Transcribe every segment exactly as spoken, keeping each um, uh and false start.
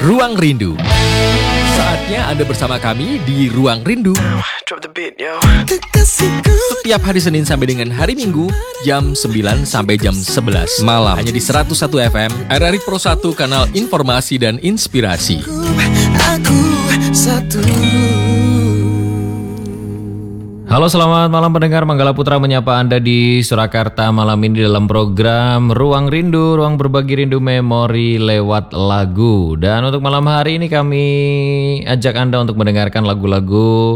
Ruang Rindu. Saatnya Anda bersama kami di Ruang Rindu. Setiap hari Senin sampai dengan hari Minggu, jam sembilan sampai jam sebelas malam. Hanya di seratus satu F M, R R I Pro satu, kanal informasi dan inspirasi. Aku satu. Halo, selamat malam pendengar. Manggala Putra menyapa Anda di Surakarta malam ini dalam program Ruang Rindu, ruang berbagi rindu memori lewat lagu. Dan untuk malam hari ini kami ajak Anda untuk mendengarkan lagu-lagu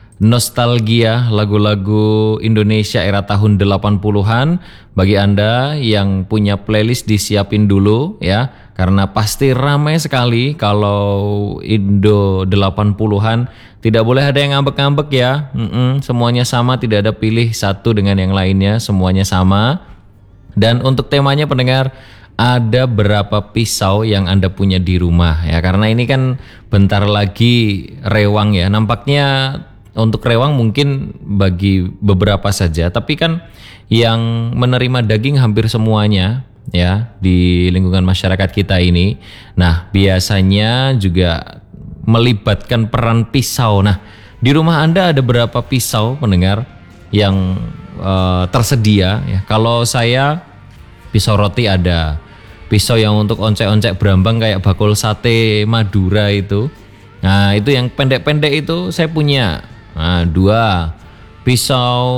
nostalgia, lagu-lagu Indonesia era tahun delapan puluhan. Bagi Anda yang punya playlist disiapin dulu ya, karena pasti ramai sekali kalau Indo delapan puluhan. Tidak boleh ada yang ngambek-ngambek ya. Mm-mm, semuanya sama, tidak ada pilih satu dengan yang lainnya, semuanya sama. Dan untuk temanya pendengar, ada berapa pisau yang Anda punya di rumah ya, karena ini kan bentar lagi rewang ya. Nampaknya untuk rewang mungkin bagi beberapa saja, tapi kan yang menerima daging hampir semuanya ya di lingkungan masyarakat kita ini. Nah, biasanya juga melibatkan peran pisau. Nah, di rumah Anda ada berapa pisau pendengar yang uh, tersedia ya? Kalau saya pisau roti ada, pisau yang untuk oncek-oncek berambang kayak bakul sate Madura itu. Nah, itu yang pendek-pendek itu saya punya. Nah, dua. Pisau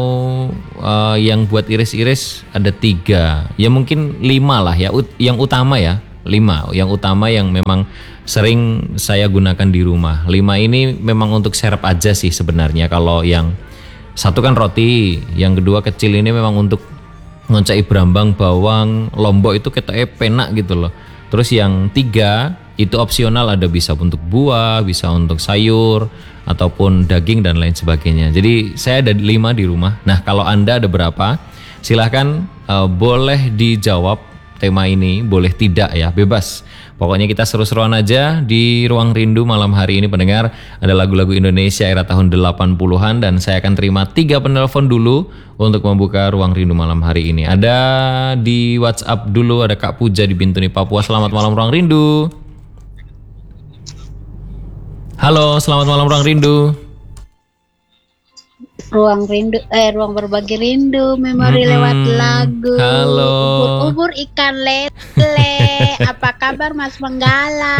uh, yang buat iris-iris ada tiga. Ya mungkin lima lah ya, ut- yang utama ya. Lima, yang utama yang memang sering saya gunakan di rumah. Lima ini memang untuk serep aja sih sebenarnya. Kalau yang satu kan roti, yang kedua kecil ini memang untuk ngoncai berambang, bawang, lombok itu ketoknya penak gitu loh. Terus yang tiga itu opsional, ada bisa untuk buah, bisa untuk sayur, ataupun daging dan lain sebagainya. Jadi saya ada lima di rumah. Nah, kalau Anda ada berapa? Silahkan uh, boleh dijawab tema ini, boleh tidak ya, bebas. Pokoknya kita seru-seruan aja di Ruang Rindu malam hari ini pendengar. Ada lagu-lagu Indonesia era tahun delapan puluhan dan saya akan terima tiga penelpon dulu untuk membuka Ruang Rindu malam hari ini. Ada di WhatsApp dulu, ada Kak Puja di Bintuni, Papua. Selamat malam Ruang Rindu. Halo, selamat malam Ruang Rindu. Ruang rindu, eh ruang berbagi rindu, memori hmm, lewat lagu. Halo. Ubur-ubur ikan lele. Apa kabar Mas Manggala?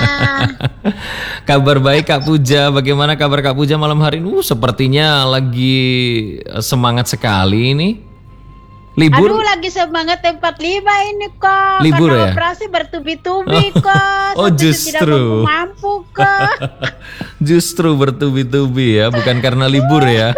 Kabar baik Kak Puja. Bagaimana kabar Kak Puja malam hari ini? Uh, sepertinya lagi semangat sekali ini. Libur? Aduh, lagi semangat tempat lima ini kok. Libur karena ya? operasi bertubi-tubi kok. Oh, justru. Tidak mampu kok. Justru bertubi-tubi ya, bukan karena libur ya.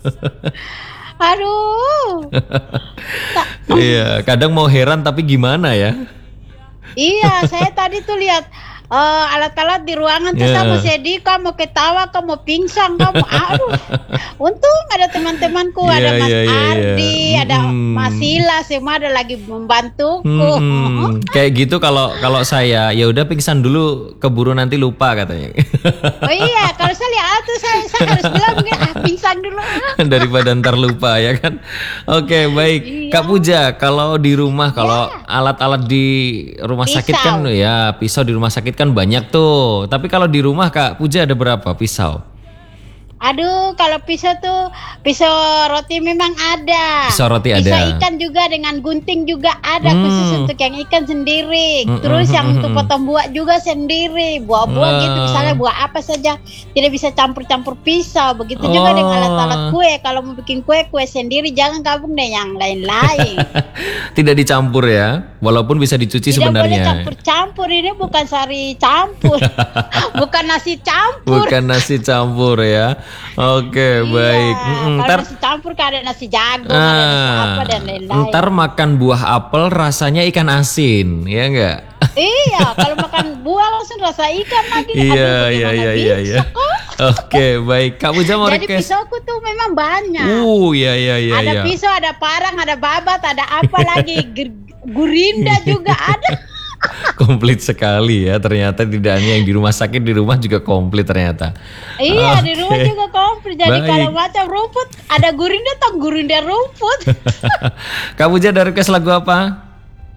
Aduh. Iya, kadang mau heran tapi gimana ya? Iya, saya tadi tuh lihat uh, alat-alat di ruangan tuh Yeah. sama sedih, kamu ketawa, kamu pingsan, kamu aduh. Untung ada teman-temanku, Yeah, ada Mas yeah, yeah, Ardi, yeah. ada Mm-mm. Mas Sila, semua ada lagi membantuku. Hmm, kayak gitu kalau kalau saya ya udah pingsan dulu, keburu nanti lupa katanya. Oh iya, kalau saya lihat tuh saya, saya harus bilang mungkin ah, pingsan dulu. Daripada ntar lupa ya kan. Oke, baik. Iya. Kak Puja, kalau di rumah, kalau Iya. alat-alat di rumah Pisau. sakit kan ya, pisau di rumah sakit kan banyak tuh. Tapi kalau di rumah Kak Puja ada berapa pisau? Aduh, kalau pisau tuh pisau roti memang ada. Pisau roti ada. Pisau ikan juga dengan gunting juga ada, Hmm. khusus untuk yang ikan sendiri. Mm, Terus mm, yang mm, untuk mm. potong buah juga sendiri. Buah-buah Wah. gitu, misalnya buah apa saja tidak bisa campur-campur pisau. Begitu juga Oh. dengan alat-alat kue. Kalau mau bikin kue, kue sendiri, jangan gabung dengan yang lain-lain. Tidak dicampur ya, walaupun bisa dicuci Tidak boleh sebenarnya. campur-campur, ini bukan sari campur. Bukan nasi campur. Bukan nasi campur ya. Oke, baik. Iya, Mm-mm, kalau ntar nasi campur kan ada nasi jagung, ada nasi apa ah, dan lain-lain. ntar makan buah apel rasanya ikan asin, ya enggak? Iya, kalau makan buah langsung rasa ikan lagi. Iya, Aduh, iya, bagaimana iya, iya, iya. bisa, kok? Oke, baik. Kak Puja mau Jadi request. pisauku tuh memang banyak. Uh, iya, iya, iya, ada iya. pisau, ada parang, ada babat, ada apa lagi? Ger- Gurinda juga ada. Komplit sekali ya, ternyata tidak hanya yang di rumah sakit, di rumah juga komplit ternyata. Iya, di rumah Oke. juga komplit. Jadi Baik. kalau macam rumput, ada gurinda atau gurinda rumput. Kak Puja dari request lagu apa?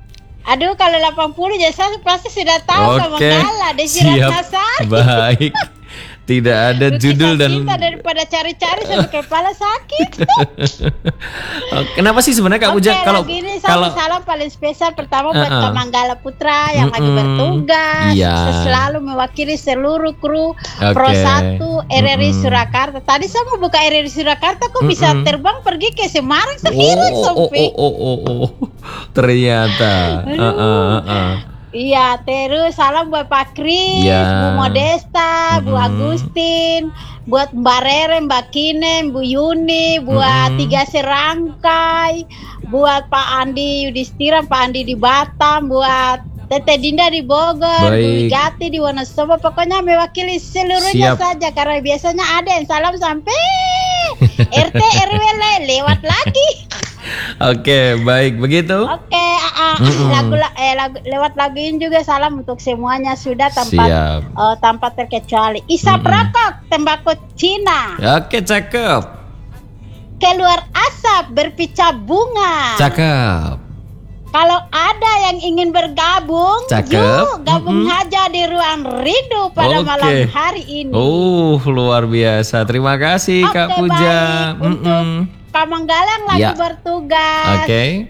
Aduh, kalau delapan puluh ya saya pasti sudah tahu Kak Oke, Manggala, Desi siap. Ratnasari. Baik. Tidak ada Lu judul dan cinta daripada cari-cari sampai kepala sakit. Oh, kenapa sih sebenarnya Kak Oke, Puja kalau lagu ini kalau salam paling spesial pertama buat Uh-uh. Kak Manggala Putra yang lagi Mm-mm. bertugas. Iya. Saya selalu mewakili seluruh kru Pro Oke. satu R R I Mm-mm. Surakarta. Tadi saya mau buka R R I Surakarta, kok bisa Mm-mm. terbang pergi ke Semarang oh, sekarang oh, oh, sampai. oh, oh, oh. Ternyata. Aduh. Uh-uh, uh-uh. Iya, terus salam buat Pak Kris, Iya. Bu Modesta, Bu Mm-mm. Agustin, buat Mbak Rere, Mbak Kinem, Bu Yuni, buat Mm-mm. Tiga Serangkai, buat Pak Andi Yudhistira, Pak Andi di Batam, buat Tete Dinda di Bogor, Bu Baik. Wigati di Wonosobo, pokoknya mewakili seluruhnya Siap. saja karena biasanya ada yang salam sampai R T R W le- lewat lagi. Oke, baik begitu. Oke, ah, ah. Mm-mm. lagu, eh, lagu lewat lagu ini juga salam untuk semuanya sudah tanpa Siap. eh, tanpa terkecuali. Isap Mm-mm. rokok, tembakau Cina, Oke, cakep. keluar asap, berpicah bunga. Cakep. Kalau ada yang ingin bergabung, Cakep. yuk gabung Mm-mm. aja di Ruang Rindu pada Oke. malam hari ini. Oh, luar biasa. Terima kasih Oke, Kak Puja. baik. Untuk Mm-mm. Kak Manggalang lagi Ya. bertugas. Oke.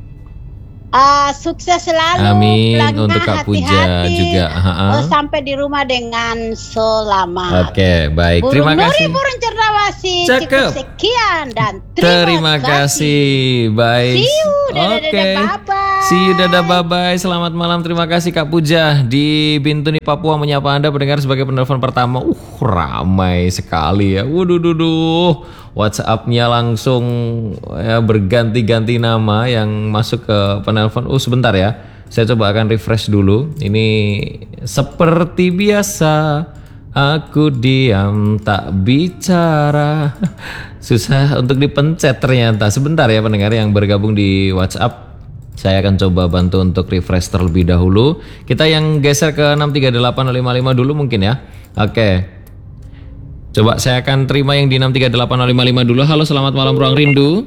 Ah, sukses selalu. Amin, pulangnya untuk Kak Puja hati-hati. juga, ha-ha. Oh, sampai di rumah dengan selamat. Oke, baik. Burung Terima Nuri, kasih. burung cendrawasih. Cakep. Cukup sekian dan terima, Terima kasih. Baik. See you, dadah, Oke. dadah, bye-bye. See you, dadah, bye-bye. Selamat malam. Terima kasih Kak Puja di Bintuni, Papua menyapa Anda pendengar sebagai penelpon pertama. Uh, ramai sekali ya. Waduh, duh, duh. WhatsApp-nya langsung ya, berganti-ganti nama yang masuk ke penelpon. Oh, sebentar ya. Saya coba akan refresh dulu. Ini seperti biasa. Aku diam tak bicara. Susah untuk dipencet ternyata. Sebentar ya pendengar yang bergabung di WhatsApp. Saya akan coba bantu untuk refresh terlebih dahulu. Kita yang geser ke enam tiga delapan lima lima dulu mungkin ya. Oke. Coba saya akan terima yang di enam tiga delapan lima lima dulu. Halo, selamat malam Ruang Rindu.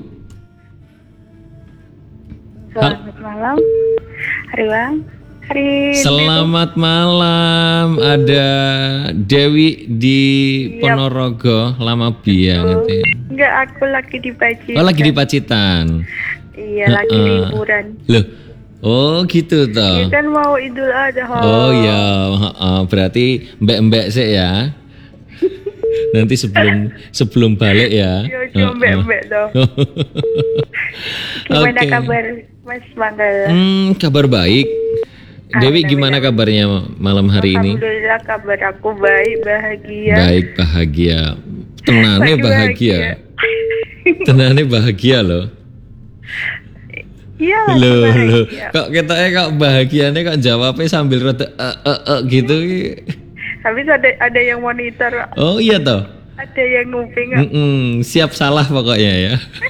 Selamat malam, Hari Bang. Hari Selamat malam. Ada Dewi di Yap. Ponorogo, lama banget ya. Enggak, aku lagi di Pacitan. Oh, lagi di Pacitan. Iya, lagi Heeh. liburan. Loh. Oh, gitu toh. Ini kan mau Idul Adha. Oh ya, heeh. Berarti mbak-mbak sih ya. Nanti sebelum sebelum balik ya. Yo, cuma Heeh. mbak-mbak toh. Gimana Oke. kabar Mas Manggala? Hmm, kabar baik. Dewi gimana kabarnya malam hari ini? Alhamdulillah kabar aku baik, bahagia. Baik, bahagia. Tenane Lagi bahagia. Tenane bahagia loh. Iya, lagi Loh, loh. bahagia. Kok ketoknya kok bahagianya kok jawabnya sambil rada eh eh eh gitu. Habis ada ada yang monitor, Oh iya toh. ada yang nguping. Mm-mm, siap salah pokoknya ya.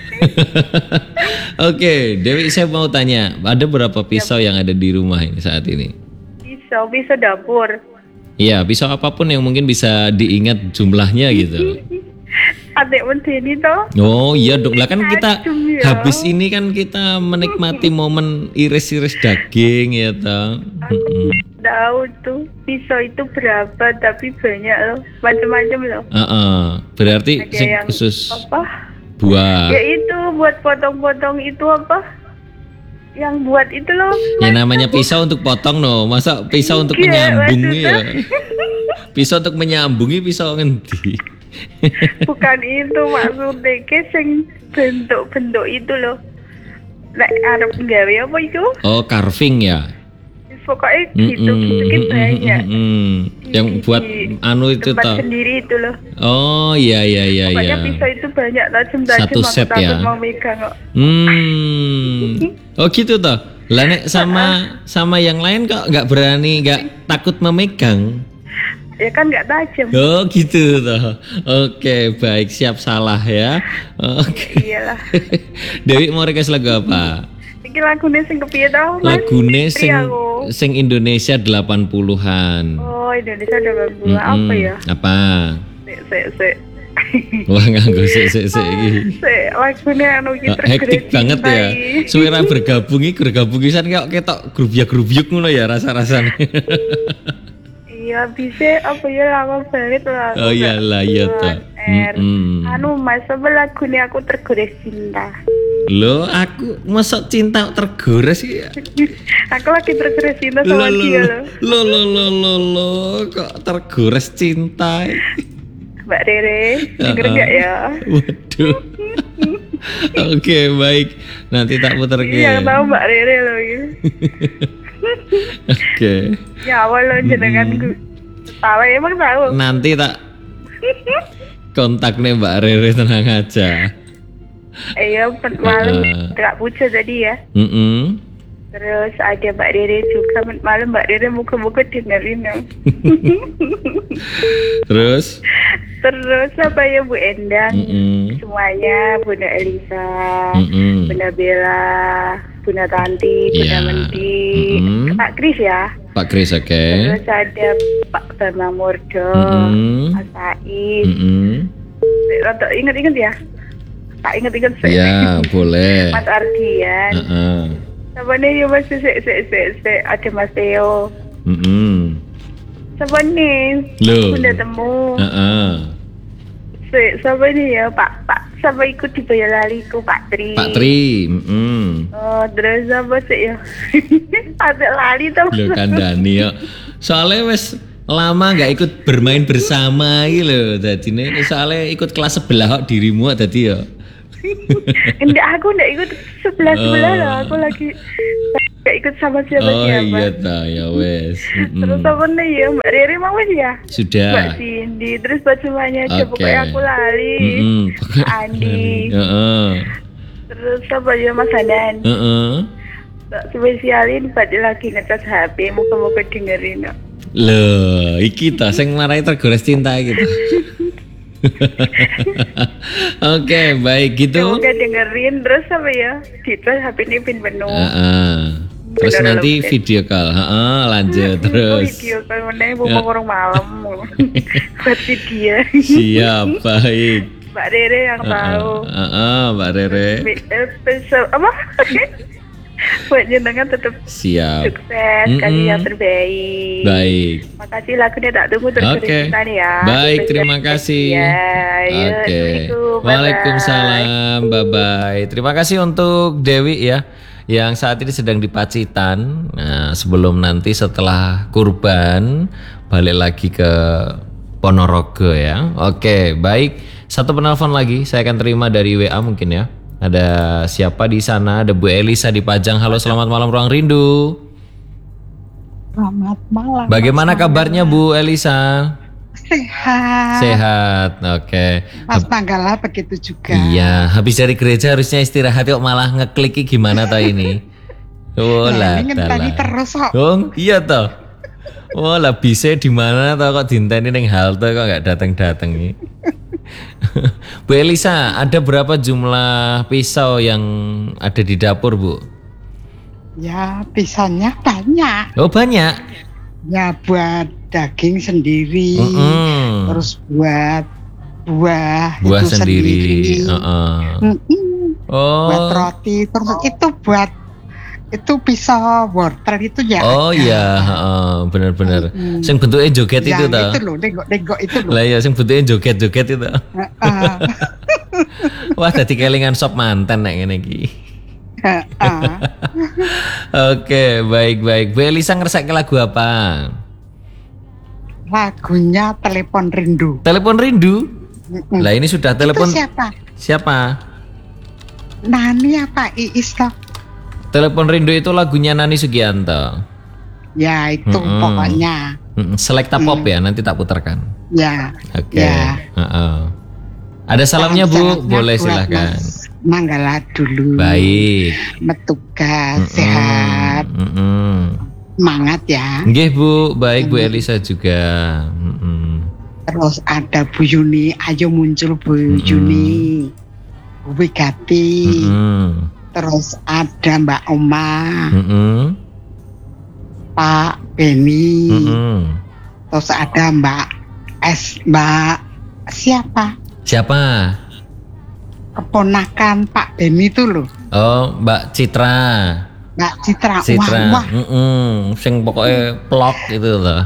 Oke, Dewi saya mau tanya, ada berapa pisau yang ada di rumah ini saat ini? Pisau, pisau dapur. Iya, pisau apapun yang mungkin bisa diingat jumlahnya gitu. Adek menteni toh. Oh iya dong, lah kan kita Aduh, ya. habis ini kan kita menikmati momen iris-iris daging ya toh. Mm-mm. Tahu tuh pisau itu berapa, tapi banyak loh, macam-macam loh. Uh-uh. Berarti Ada sing yang khusus apa? buah. Ya itu buat potong-potong itu apa? Yang buat itu loh. Ya namanya pisau untuk potong no, masa pisau untuk Iya, menyambung maksudnya. ya. Pisau untuk menyambungi pisau ngendi. Bukan itu maksudnya, ke sing bentuk-bentuk itu loh. Nek arep nggawe apa itu? Oh, carving ya. Pokoknya gitu, Mm-mm, gitu kan banyak. mm-mm. Yang Di- buat di anu itu tempat toh. sendiri itu loh. Oh iya iya iya Pokoknya iya. pisau itu banyak tajam-tajam. Satu aku set takut ya? mau megang kok. Hmm. Oh gitu toh. Lah nek sama sama yang lain kok nggak berani, nggak takut memegang. Ya kan nggak tajam. Oh gitu toh. Oke, baik, siap salah ya. Oke. Iyalah. Dewi mau request lagu apa? Iki lagune sing kepiye tau, Mas? Lagune sing Tri aku. sing Indonesia delapan puluhan. Oh, Indonesia ada lagu apa Mm-mm. ya? Apa? Sik, sik, sik. Wah nganggo sik sik sik iki. Sik lagune anu iki Ah, hektik banget ya. Suwera bergabung iki bergabung isan kok ketok grubyuk-grubyuk ngono ya rasa-rasane. Iya bisa apa ya lama banget lah. Oh iyalah iya toh. Mm-mm. Anu mas sebelah lagune aku tergores cinta. Loh, aku masuk cinta tergores ya. Aku lagi tergores cinta Lo sama lo dia loh. lo lo lo lo lo kok tergores cinta. Mbak Rere, denger nggak ya? Waduh. Oke, baik. Nanti tak putar ke. Iya, yang tahu Mbak Rere loh ya. Oke. Ya awal lo jenengan gue. Tahu emang tahu. Nanti tak kontak nih Mbak Rere, tenang aja. Iya, malam Uh-uh. gak pucat tadi ya. Mm-mm. Terus ada Mbak Rere juga malam Mbak Rere muka-muka dengerin ya. Terus? Terus apa ya Bu Endang, Mm-mm. semuanya Bunda Elisa, Mm-mm. Bunda Bella, Bunda Tanti, Bunda Iya. Menti, Mm-mm. Pak Kris ya. Pak Kris, oke. Terus ada Pak Bambang Mordo, Mm-mm. Mas Saiz. Mm-mm. Rada inget-inget ya. Tak inget-inget sih. Ya, boleh. Mas Ardian. Heeh. Siapa nih ya Mas? Se, se, se, se. Ada Mas Theo. Mm-mm. Siapa nih? Loh. Bunda Temu. Heeh. Se, siapa nih ya Pak? Pak, siapa ikut di Boyolaliku Pak Tri? Pak Tri. Mm-mm. Oh, terus apa sih ya? Ada lali tuh. Loh kandani ya. Soalnya wes lama nggak ikut bermain bersama iki lho. Dadi nek soalnya ikut kelas sebelah kok dirimu tadi ya. Enggak, aku enggak ikut sebelah-sebelah Oh. loh. Aku lagi enggak ikut sama Oh siapa-siapa. iya ta ya wes. Mm-mm. Terus apa nih ya Mbak Riri mau wes ya? Mbak Sudah. Cindy, terus buat semuanya aja Oke. pokoknya aku lali. Mm-mm. Andi. Heeh. Terus apa ya Mas Hanan? Heeh. Tak spesialin buat lagi ngecas H P, muka-muka dengerin. Kok. Loh, iki ta sing marai tergores cinta gitu. Oke, baik gitu. Semoga dengerin terus apa ya? Dicas H P ini pin penuh. Heeh. Terus Bener nanti loh, video call. Heeh, lanjut Oh, terus. video kan meneh mau orang malam. Buat si dia. Siap, baik. Mbak Rere yang tahu. Heeh, Mbak Rere. Be- eh, besok- apa? Buat jenengan tetap Siap. sukses, Mm-mm. kasih yang terbaik. Baik. Makasih lagunya tak tunggu terus Oke. cerita nih ya. Baik, Sukses, terima sukses. kasih. Ya, ya, Oke. Assalamualaikum, bye-bye. Waalaikumsalam. Bye bye. Terima kasih untuk Dewi ya yang saat ini sedang di Pacitan. Nah, sebelum nanti setelah kurban balik lagi ke Ponorogo ya. Oke, baik. Satu penelpon lagi saya akan terima dari W A mungkin ya. Ada siapa di sana? Ada Bu Elisa di Pajang. Halo, selamat malam Ruang Rindu. Selamat malam. Bagaimana Mas kabarnya Bu Elisa? Sehat. Sehat. Oke. Mas Manggala begitu juga. Iya, habis dari gereja harusnya istirahat kok malah ngekliki gimana toh ini? Oh lah, Nah, ini ngenteni terus kok. Oh, iya toh. Oh lah bisa di mana toh kok dinteni ning halte kok nggak datang-datang nih. Bu Elisa, ada berapa jumlah pisau yang ada di dapur, Bu? Ya, pisaunya banyak. Oh, banyak. Ya buat daging sendiri. Mm-mm. Terus buat buah Buah itu sendiri. sendiri. Heeh. Mm-mm. Buat Oh. roti. Terus itu buat itu pisau wortel itu ya. Oh ada. iya, heeh, bener-bener. Mm-mm. Sing bentuknya joget itu Yang toh. itu loh, nengok-nengok itu loh. Lah iya, sing bentuknya joget-joget itu. Heeh. Wah, dadi kelingan sop manten nek ngene iki. Heeh. Oke, baik-baik. Bu Elisa ngersake lagu apa? Lagunya Telepon Rindu. Telepon Rindu. Mm-mm. Lah ini sudah telepon Itu siapa? siapa? Nani apa Iis toh? Telepon Rindu itu lagunya Nani Sugianto. Ya itu Mm-mm. pokoknya. Mm, Selekta pop ya, nanti tak putarkan. Ya. Oke. Ya. Heeh. Ada salamnya Bu, Salam-salamnya boleh buat silahkan. Mas Manggala dulu. Baik. Metugas Mm-mm, sehat, mm-mm. semangat ya. Nggih Bu, baik Bu Elisa juga. Mm-mm. Terus ada Bu Yuni, ayo muncul Bu Yuni, Bu Wigati. Mm-mm. Terus ada Mbak Oma, Mm-mm. Pak Beni. Mm-mm. Terus ada Mbak S, Mbak siapa? Siapa? Keponakan Pak Beni itu loh. Oh, Mbak Citra. Mbak Citra. Citra. Wah, wah. Mm-mm. Sing pokoknya plok itu loh.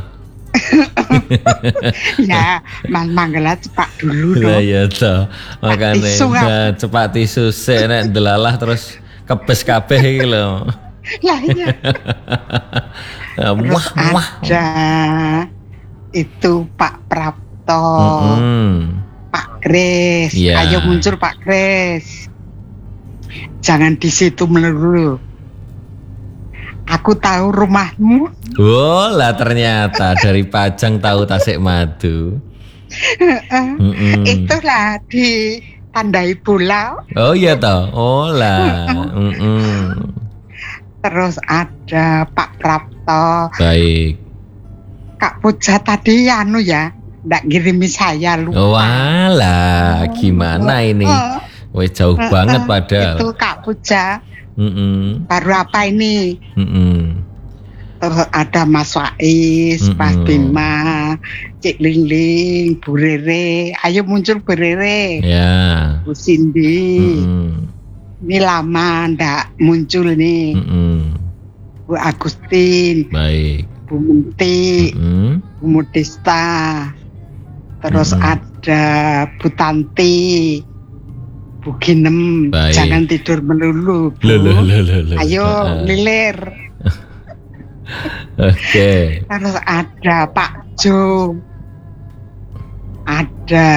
Ya, Mas Manggala cepat dulu Lah dong. ya toh. Makane tisu, Kak. nah, cepat tisu sik nek delalah terus kebes kabeh iki lho. Lah iya. Terus Wah, wah. ada itu Pak Prapto, Mm-mm. Pak Kris. Iya. Ayo muncul Pak Kris. Jangan di situ melulu. Aku tahu rumahmu. Oh lah ternyata dari Pajang tahu Tasik Madu. Mm-mm. Itulah di tandai pulau. Oh iya toh. Oh lah. Mm-mm. Terus ada Pak Prapto. Baik. Kak Puja tadi anu ya, ndak kirimi saya lupa. Oh walah, gimana ini? Oh, Wes jauh eh, banget eh, padahal. Itu Kak Puja. Mm-mm. Baru apa ini? Mm-mm. Terus ada Mas Wais, Mm-mm. Mas Bima, Cik Lingling, Bu Rere. Ayo muncul Bu Rere, Ya. Bu Cindy. Mm-mm. Ini lama ndak muncul nih. Mm-mm. Bu Agustin, Baik. Bu Munti, Mm-mm. Bu Mudista. Terus Mm-mm. ada Bu Tanti, Bu Ginem. Baik. Jangan tidur melulu, Bu. Loh, loh, loh, loh, loh. Ayo Ah. lilir. Oke. Terus ada Pak Jo, ada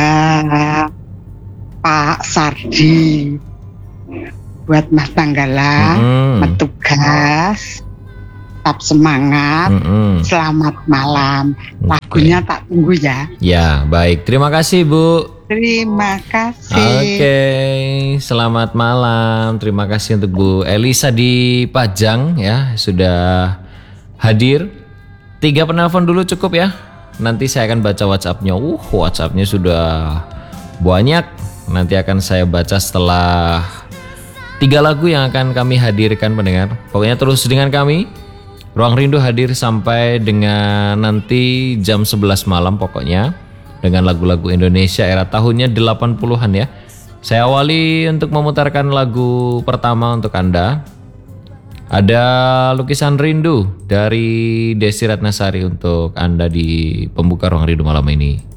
Pak Sardi. Buat Mas Tanggala, Mm-mm. petugas, tetap semangat. Mm-mm. Selamat malam. Lagunya tak tunggu ya. Ya, baik. Terima kasih, Bu. Terima kasih. Oke, selamat malam. Terima kasih untuk Bu Elisa di Pajang ya, sudah hadir. Tiga penelpon dulu cukup ya. Nanti saya akan baca WhatsApp-nya. Uh, WhatsApp-nya sudah banyak. Nanti akan saya baca setelah tiga lagu yang akan kami hadirkan pendengar. Pokoknya terus dengan kami. Ruang Rindu hadir sampai dengan nanti jam sebelas malam pokoknya. Dengan lagu-lagu Indonesia era tahunnya delapan puluhan ya. Saya awali untuk memutarkan lagu pertama untuk Anda. Ada Lukisan Rindu dari Desi Ratnasari untuk Anda di pembuka Ruang Rindu malam ini.